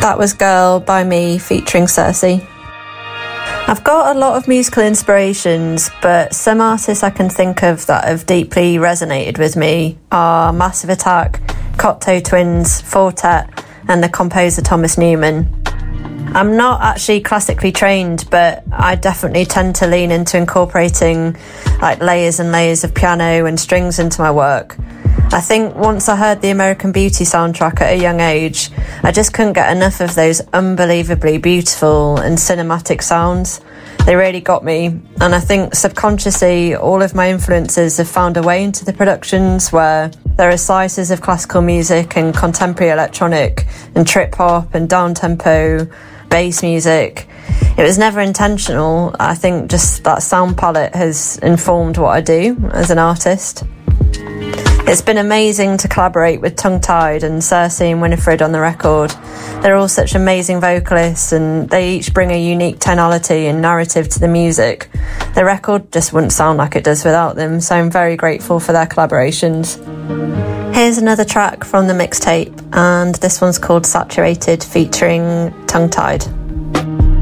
That was Girl by me featuring Cersei. I've got a lot of musical inspirations, but some artists I can think of that have deeply resonated with me are Massive Attack, Cocteau Twins, Fortet, and the composer Thomas Newman. I'm not actually classically trained, but I definitely tend to lean into incorporating like layers and layers of piano and strings into my work. I think once I heard the American Beauty soundtrack at a young age, I just couldn't get enough of those unbelievably beautiful and cinematic sounds. They really got me, and I think subconsciously all of my influences have found a way into the productions where there are slices of classical music and contemporary electronic and trip-hop and down-tempo bass music. It was never intentional. I think just that sound palette has informed what I do as an artist. It's been amazing to collaborate with Tongue Tied and Cersei and Winifred on the record. They're all such amazing vocalists, and they each bring a unique tonality and narrative to the music. The record just wouldn't sound like it does without them, so I'm very grateful for their collaborations. Here's another track from the mixtape, and this one's called Saturated featuring Tongue Tied.